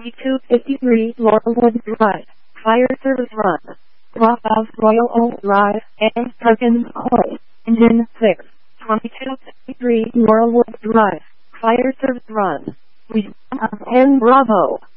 2253 Laurelwood Drive, Fire Service Run. Drop off Royal Oak Drive and Perkins Court. Engine 6. 2253 Laurelwood Drive, Fire Service Run. Respond 10 Bravo.